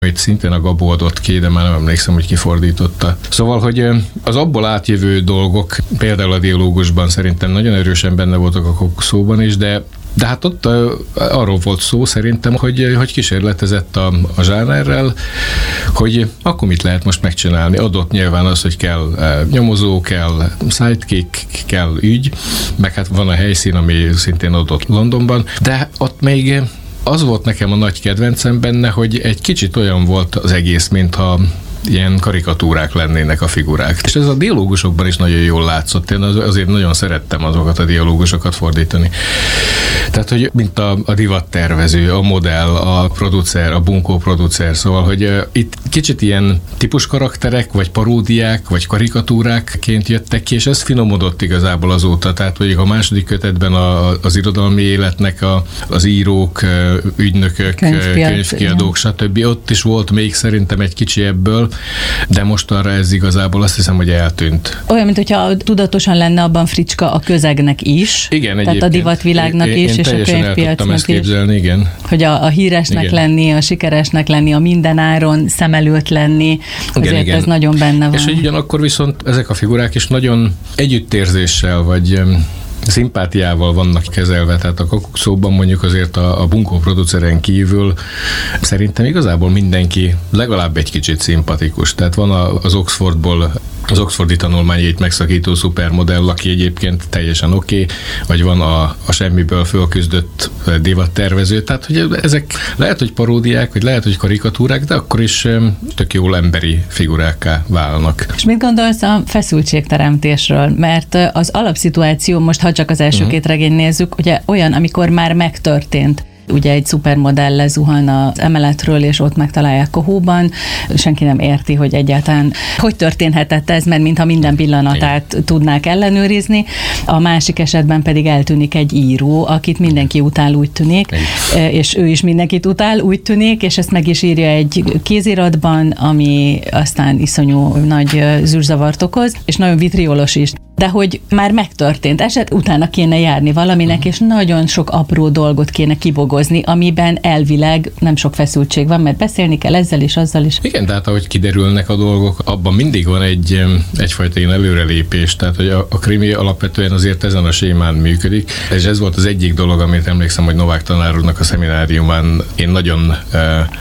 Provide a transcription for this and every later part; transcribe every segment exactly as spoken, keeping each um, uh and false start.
amit szintén a Gabó adott ki, de már nem emlékszem, hogy kifordította. Szóval, hogy az abból átjövő dolgok, például a dialógusban szerintem nagyon erősen benne voltak a Kokszóban is, de De hát ott uh, arról volt szó szerintem, hogy, hogy kísérletezett a, a zsánerrel, hogy akkor mit lehet most megcsinálni. Adott nyilván az, hogy kell uh, nyomozó, kell sidekick, kell ügy, meg hát van a helyszín, ami szintén adott Londonban, de ott még az volt nekem a nagy kedvencem benne, hogy egy kicsit olyan volt az egész, mintha ilyen karikatúrák lennének a figurák. És ez a dialógusokban is nagyon jól látszott. Én azért nagyon szerettem azokat a dialógusokat fordítani. Tehát, hogy mint a, a divattervező, a modell, a producer, a bunkó producer, szóval, hogy uh, itt kicsit ilyen típus karakterek, vagy paródiák, vagy karikatúrákként jöttek ki, és ez finomodott igazából azóta. Tehát, hogy a második kötetben a, az irodalmi életnek a, az írók, ügynökök, Könyvpiac, könyvkiadók, stb. Ott is volt még szerintem egy kicsi ebből, de most arra ez igazából azt hiszem, hogy eltűnt. Olyan, mint hogyha tudatosan lenne abban fricska a közegnek is. Igen, tehát egyébként. A divatvilágnak én, is, én és a könyvpiacnak is. Képzelni, igen. Hogy a, a híresnek igen. lenni, a sikeresnek lenni, a mindenáron szem előtt lenni, azért igen, igen. ez nagyon benne van. És hogy ugyanakkor viszont ezek a figurák is nagyon együttérzéssel, vagy szimpátiával vannak kezelve, tehát a Kokszóban mondjuk azért a, a bunkó produceren kívül szerintem igazából mindenki legalább egy kicsit szimpatikus. Tehát van a, az Oxfordból az oxfordi tanulmányait megszakító szupermodell, aki egyébként teljesen oké, okay, vagy van a, a semmiből fölküzdött divattervező, tehát hogy ezek lehet, hogy paródiák, vagy lehet, hogy karikatúrák, de akkor is tök jól emberi figurákká válnak. És mit gondolsz a feszültségteremtésről? Mert az alapszituáció, most ha csak az első uh-huh. két regény nézzük, ugye olyan, amikor már megtörtént. Ugye egy szupermodell lezuhan az emeletről, és ott megtalálják Kohóban. Senki nem érti, hogy egyáltalán hogy történhetett ez, mert mintha minden pillanatát igen. tudnák ellenőrizni. A másik esetben pedig eltűnik egy író, akit mindenki utál, úgy tűnik, igen. és ő is mindenkit utál, úgy tűnik, és ezt meg is írja egy kéziratban, ami aztán iszonyú nagy zűrzavart okoz, és nagyon vitriolos is. De hogy már megtörtént eset, utána kéne járni valaminek, uh-huh. és nagyon sok apró dolgot kéne kibogozni, amiben elvileg nem sok feszültség van, mert beszélni kell ezzel is, azzal is. Igen, tehát ahogy kiderülnek a dolgok, abban mindig van egy, egyfajta ilyen előrelépés, tehát hogy a, a krimi alapvetően azért ezen a sémán működik, és ez volt az egyik dolog, amit emlékszem, hogy Novák tanár úrnak a szemináriumán én nagyon uh,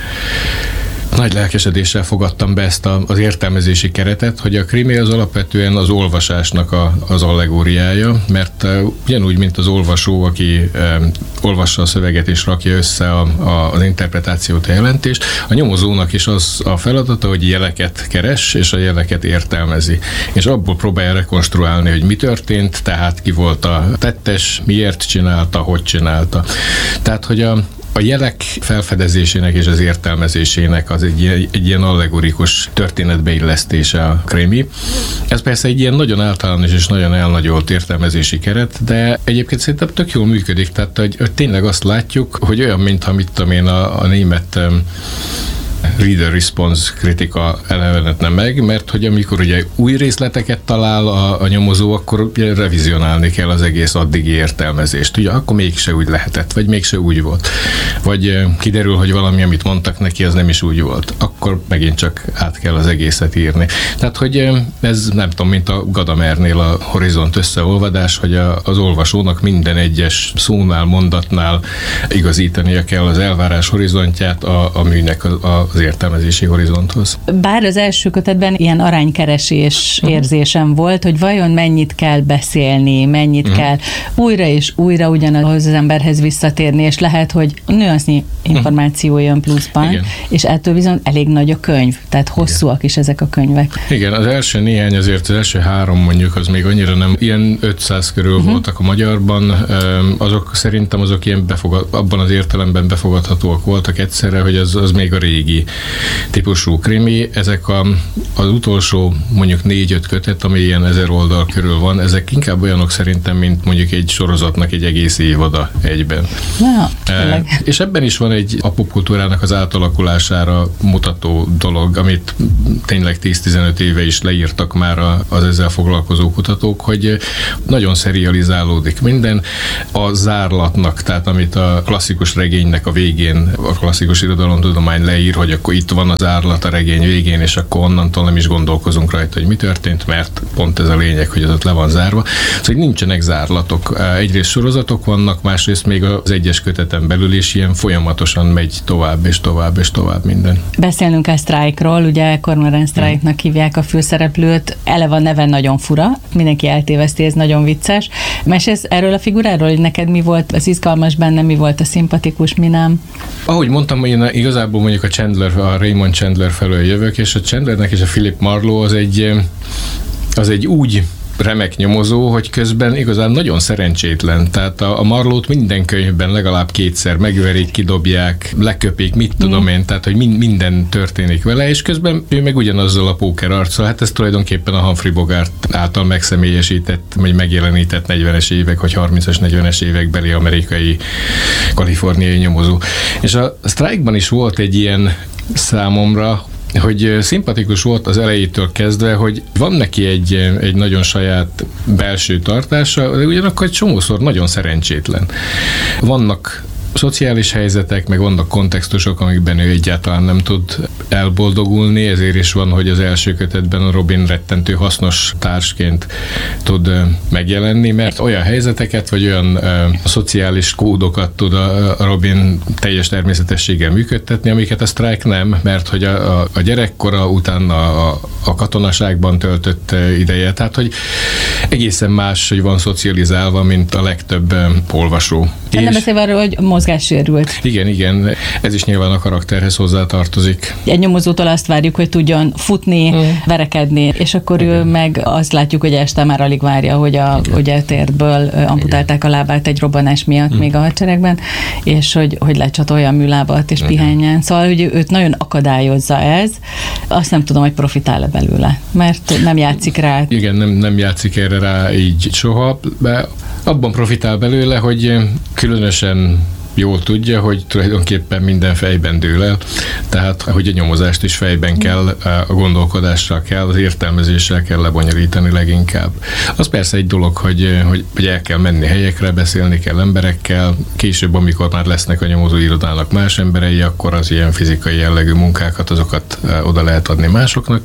nagy lelkesedéssel fogadtam be ezt a, az értelmezési keretet, hogy a krimi az alapvetően az olvasásnak a, az allegóriája, mert uh, ugyanúgy, mint az olvasó, aki uh, olvassa a szöveget és rakja össze a, a, az interpretációt, a jelentést, a nyomozónak is az a feladata, hogy jeleket keres, és a jeleket értelmezi. És abból próbálja rekonstruálni, hogy mi történt, tehát ki volt a tettes, miért csinálta, hogy csinálta. Tehát, hogy a A jelek felfedezésének és az értelmezésének az egy, egy ilyen allegorikus történetbeillesztése a krimi. Ez persze egy ilyen nagyon általános és nagyon elnagyolt értelmezési keret, de egyébként szerintem tök jól működik, tehát hogy, hogy tényleg azt látjuk, hogy olyan, mintha mit tudom én a, a német um, reader response kritika elevenetne meg, mert hogy amikor ugye új részleteket talál a, a nyomozó, akkor ugye revizionálni kell az egész addigi értelmezést. Ugye akkor mégse úgy lehetett, vagy mégse úgy volt. Vagy kiderül, hogy valami, amit mondtak neki, az nem is úgy volt. Akkor megint csak át kell az egészet írni. Tehát, hogy ez nem tudom, mint a Gadamernél a Horizont összeolvadás, hogy a, az olvasónak minden egyes szónál, mondatnál igazítania kell az elvárás horizontját a, a műnek a, a az értelmezési horizonthoz. Bár az első kötetben ilyen aránykeresés uh-huh. érzésem volt, hogy vajon mennyit kell beszélni, mennyit uh-huh. kell újra és újra ugyanaz az emberhez visszatérni, és lehet, hogy nüansznyi információ uh-huh. jön pluszban, igen. és ettől viszont elég nagy a könyv, tehát hosszúak igen. is ezek a könyvek. Igen, az első néhány azért, az első három mondjuk, az még annyira nem, ilyen ötszáz körül uh-huh. voltak a magyarban, azok szerintem azok ilyen befogad, abban az értelemben befogadhatóak voltak egyszerre, hogy az, az még a régi típusú krimi. Ezek a, az utolsó mondjuk négy-öt kötet, ami ilyen ezer oldal körül van, ezek inkább olyanok szerintem, mint mondjuk egy sorozatnak egy egész évada egyben. Na, e, és ebben is van egy a popkultúrának az átalakulására mutat látható dolog, amit tényleg tíz-tizenöt éve is leírtak már az ezzel foglalkozó kutatók, hogy nagyon szerializálódik minden. A zárlatnak, tehát amit a klasszikus regénynek a végén, a klasszikus irodalomtudomány leír, hogy akkor itt van a zárlat a regény végén, és akkor onnantól nem is gondolkozunk rajta, hogy mi történt, mert pont ez a lényeg, hogy az ott le van zárva. Szóval nincsenek zárlatok. Egyrészt sorozatok vannak, másrészt még az egyes köteten belül is ilyen folyamatosan megy tovább és tovább és tovább minden. Beszélnünk kell Strike-ról, ugye Cormoran Strike-nak hívják a főszereplőt, eleve a neve nagyon fura, mindenki eltéveszti, ez nagyon vicces. Mesélsz erről a figuráról, hogy neked mi volt az izgalmas benne, mi volt a szimpatikus, mi nem? Ahogy mondtam, én igazából mondjuk a Chandler, a Raymond Chandler felől jövök, és a Chandlernek és a Philip Marlowe az egy, az egy úgy remek nyomozó, hogy közben igazán nagyon szerencsétlen. Tehát a, a Marlowe-t minden könyvben legalább kétszer megverik, kidobják, leköpik, mit tudom mm. én, tehát hogy min, minden történik vele, és közben ő meg ugyanazzal a póker arccal. Hát ez tulajdonképpen a Humphrey Bogart által megszemélyesített, vagy megjelenített negyvenes évek, vagy harmincas, negyvenes évekbeli amerikai, kaliforniai nyomozó. És a Strike-ban is volt egy ilyen számomra, hogy szimpatikus volt az elejétől kezdve, hogy van neki egy, egy nagyon saját belső tartása, de ugyanakkor egy csomószor nagyon szerencsétlen. Vannak szociális helyzetek, meg vannak kontextusok, amikben ő egyáltalán nem tud elboldogulni, ezért is van, hogy az első kötetben a Robin rettentő hasznos társként tud megjelenni, mert olyan helyzeteket, vagy olyan uh, szociális kódokat tud a, a Robin teljes természetességgel működtetni, amiket a Strike nem, mert hogy a, a, a gyerekkora, utána a, a katonaságban töltött ideje, tehát hogy egészen más, hogy van szocializálva, mint a legtöbb um, olvasó. Nem beszélve arról, hogy mozgássérült. Igen, igen. Ez is nyilván a karakterhez hozzátartozik. Egy nyomozótól azt várjuk, hogy tudjon futni, mm. verekedni, és akkor igen. ő meg azt látjuk, hogy este már alig várja, hogy a ugye, térdből amputálták a lábát egy robbanás miatt mm. még a hadseregben, és hogy, hogy lecsatolja a műlábat, és igen. pihenjen. Szóval, hogy őt nagyon akadályozza ez. Azt nem tudom, hogy profitál-e belőle, mert nem játszik rá. Igen, nem, nem játszik erre rá így soha, de abban profitál belőle, hogy különösen jól tudja, hogy tulajdonképpen minden fejben dől el, tehát hogy a nyomozást is fejben kell, a gondolkodással kell, az értelmezéssel kell lebonyolítani leginkább. Az persze egy dolog, hogy, hogy, hogy el kell menni helyekre, beszélni kell emberekkel, később, amikor már lesznek a nyomozóirodának más emberei, akkor az ilyen fizikai jellegű munkákat, azokat oda lehet adni másoknak,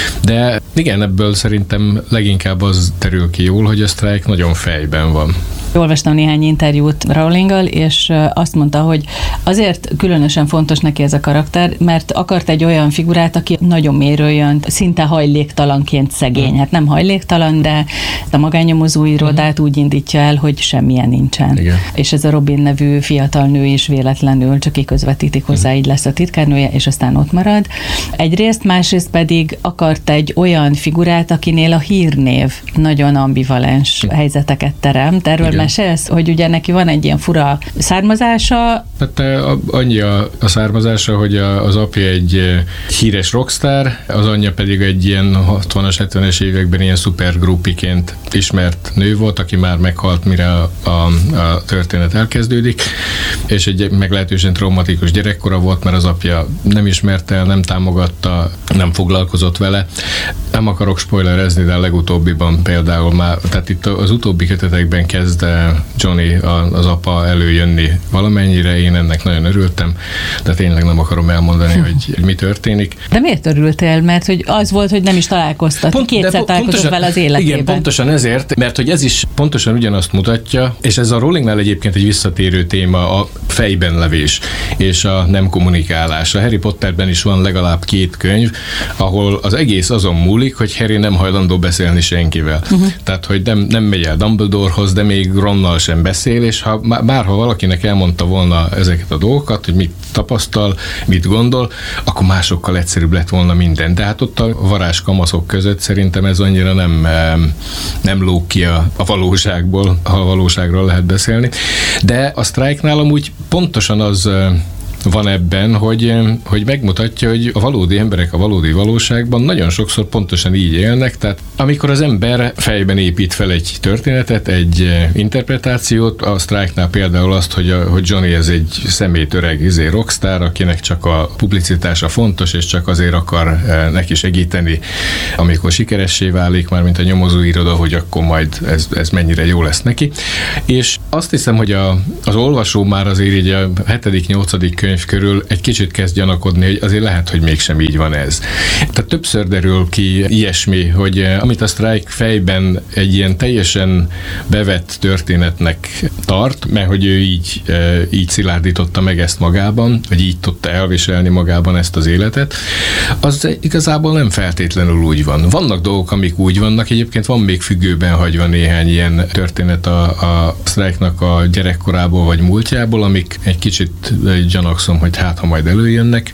de igen, ebből szerintem leginkább az terül ki jól, hogy a Strike nagyon fejben van. Olvastam néhány interjút Rowlinggal, és azt mondta, hogy azért különösen fontos neki ez a karakter, mert akart egy olyan figurát, aki nagyon mélyről jön, szinte hajléktalanként szegény. Hát nem hajléktalan, de a magánnyomozó irodát úgy indítja el, hogy semmilyen nincsen. Igen. És ez a Robin nevű fiatal nő is véletlenül csak kiközvetítik hozzá, így lesz a titkárnője, és aztán ott marad. Egyrészt, másrészt pedig akart egy olyan figurát, akinél a hírnév nagyon ambivalens helyzeteket teremt. Erről mesélsz, hogy ugye neki van egy ilyen fura származása. Hát annyi a, a származása, hogy a, az apja egy híres rockstar, az anyja pedig egy ilyen hatvanas, hetvenes években ilyen szupergruppiként ismert nő volt, aki már meghalt, mire a, a, a történet elkezdődik, és egy meglehetősen traumatikus gyerekkora volt, mert az apja nem ismerte el, nem támogatta, nem foglalkozott vele. Nem akarok spoilerezni, de a legutóbbiban például már, tehát itt az utóbbi kötetekben kezd Johnny, az apa előjönni valamennyire, én ennek nagyon örültem, de tényleg nem akarom elmondani, hogy mi történik. De miért örültél? Mert hogy az volt, hogy nem is találkoztat. Pont, Kétszer találkozott vele az életében. Igen, pontosan ezért, mert hogy ez is pontosan ugyanazt mutatja, és ez a Rowlingnál egyébként egy visszatérő téma, a fejben levés és a nem kommunikálás. A Harry Potterben is van legalább két könyv, ahol az egész azon múlik, hogy Harry nem hajlandó beszélni senkivel. Uh-huh. Tehát, hogy nem, nem megy el Dumbledorehoz, de még Ronnal sem beszél, és ha, már ha valakinek elmondta volna ezeket a dolgokat, hogy mit tapasztal, mit gondol, akkor másokkal egyszerűbb lett volna minden. De hát ott a varázs kamaszok között szerintem ez annyira nem, nem lóg ki a, a valóságból, ha a valóságról lehet beszélni. De a Strike-nál amúgy pontosan az van ebben, hogy, hogy megmutatja, hogy a valódi emberek a valódi valóságban nagyon sokszor pontosan így élnek, tehát amikor az ember fejben épít fel egy történetet, egy interpretációt, a Strike-nál például azt, hogy, a, hogy Johnny ez egy szemét öreg izé rockstar, akinek csak a publicitása fontos, és csak azért akar neki segíteni, amikor sikeressé válik, már mint a nyomozóiroda, hogy akkor majd ez, ez mennyire jó lesz neki. És azt hiszem, hogy a, az olvasó már azért így a hetedik, nyolcadik könyv körül egy kicsit kezd gyanakodni, hogy azért lehet, hogy mégsem így van ez. Tehát többször derül ki ilyesmi, hogy amit a Strike fejben egy ilyen teljesen bevett történetnek tart, mert hogy ő így, így szilárdította meg ezt magában, vagy így tudta elviselni magában ezt az életet, az igazából nem feltétlenül úgy van. Vannak dolgok, amik úgy vannak, egyébként van még függőben hagyva néhány ilyen történet a, a Strike-nak a gyerekkorából vagy múltjából, amik egy kicsit gyanakszom, hogy hát, ha majd előjönnek.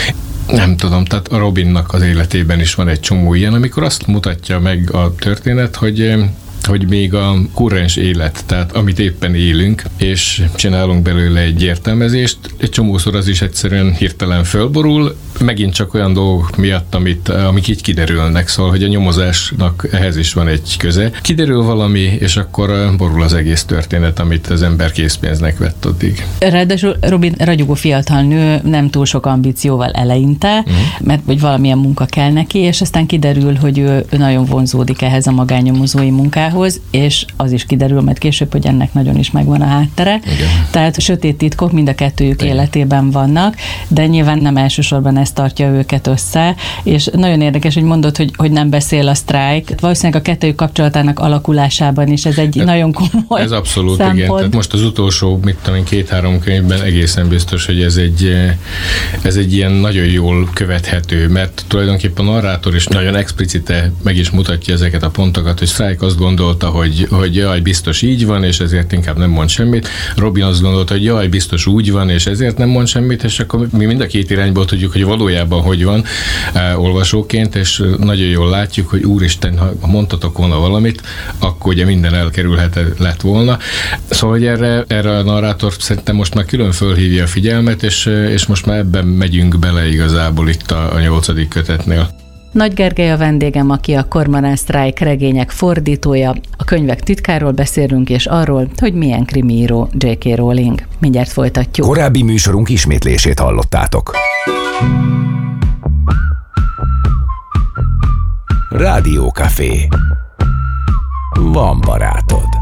Nem tudom, tehát a Robinnak az életében is van egy csomó ilyen, amikor azt mutatja meg a történet, hogy hogy még a kurrens élet, tehát amit éppen élünk, és csinálunk belőle egy értelmezést, egy csomószor az is egyszerűen hirtelen fölborul, megint csak olyan dolgok miatt, amit, amik így kiderülnek, szóval, hogy a nyomozásnak ehhez is van egy köze. Kiderül valami, és akkor borul az egész történet, amit az ember készpénznek vett addig. Ráadásul Robin ragyogó fiatal nő, nem túl sok ambícióval eleinte, uh-huh. mert hogy valamilyen munka kell neki, és aztán kiderül, hogy ő, ő nagyon vonzódik ehhez a magánnyomozói munkához, és az is kiderül majd később, hogy ennek nagyon is megvan a háttere. Igen. Tehát sötét titkok mind a kettőjük Igen. életében vannak, de nyilván nem elsősorban ez tartja őket össze, és nagyon érdekes, hogy mondod, hogy, hogy nem beszél a Strike. Valószínűleg a kettőjük kapcsolatának alakulásában is ez egy ez, nagyon komoly Ez abszolút, szempont. Igen. Tehát most az utolsó, mit tudom én, két-három könyvben egészen biztos, hogy ez egy, ez egy ilyen nagyon jól követhető, mert tulajdonképpen a narrátor is nagyon explicite meg is mutatja ezeket a pontokat, hogy Strike azt gondolta, hogy, hogy jaj, biztos így van, és ezért inkább nem mond semmit. Robin azt gondolta, hogy jaj, biztos úgy van, és ezért nem mond semmit, és akkor mi mind a két irányból tudjuk, hogy valójában hogy van eh, olvasóként, és nagyon jól látjuk, hogy úristen, ha mondtatok volna valamit, akkor ugye minden elkerülhetett lett volna. Szóval, hogy erre, erre a narrátor szerintem most már külön fölhívja a figyelmet, és, és most már ebben megyünk bele igazából itt a, a nyolcadik kötetnél. Nagy Gergely a vendégem, aki a Cormoran Strike regények fordítója. A könyvek titkáról beszélünk, és arról, hogy milyen krimiíró dzsé ká. Rowling. Mindjárt folytatjuk. Korábbi műsorunk ismétlését hallottátok. Rádió Café. Van barátod.